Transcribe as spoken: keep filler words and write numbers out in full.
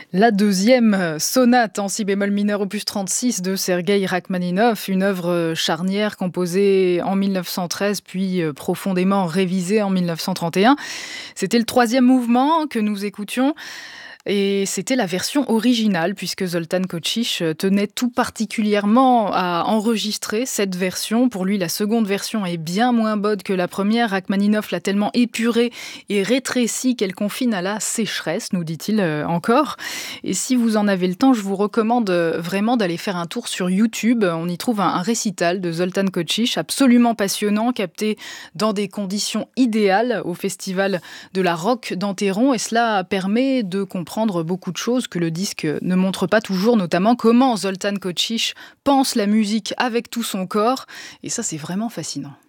La deuxième sonate en si bémol mineur opus trente-six de Sergueï Rachmaninov, une œuvre charnière composée en mille neuf cent treize puis profondément révisée en mille neuf cent trente et un. C'était le troisième mouvement que nous écoutions. Et c'était la version originale, puisque Zoltán Kocsich tenait tout particulièrement à enregistrer cette version. Pour lui, la seconde version est bien moins bonne que la première. Rachmaninov l'a tellement épurée et rétrécie qu'elle confine à la sécheresse, nous dit-il encore. Et si vous en avez le temps, je vous recommande vraiment d'aller faire un tour sur YouTube. On y trouve un, un récital de Zoltán Kocsich, absolument passionnant, capté dans des conditions idéales au festival de la Roque d'Enterron. Et cela permet de comprendre beaucoup de choses que le disque ne montre pas toujours, notamment comment Zoltán Kocsich pense la musique avec tout son corps. Et ça, c'est vraiment fascinant.